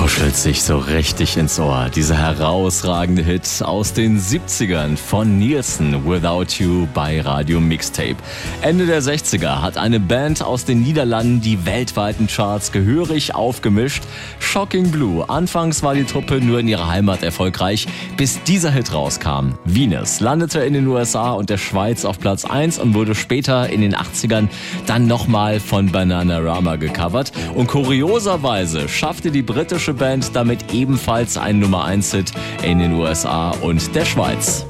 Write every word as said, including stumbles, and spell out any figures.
kuschelt sich so richtig ins Ohr. Dieser herausragende Hit aus den siebzigern von Nielsen, Without You bei Radio Mixtape. Ende der sechziger hat eine Band aus den Niederlanden die weltweiten Charts gehörig aufgemischt. Shocking Blue. Anfangs war die Truppe nur in ihrer Heimat erfolgreich, bis dieser Hit rauskam. Venus landete in den U S A und der Schweiz auf Platz eins und wurde später in den achtzigern dann nochmal von Bananarama gecovert. Und kurioserweise schaffte die britische Band damit ebenfalls einen Nummer eins Hit in den U S A und der Schweiz.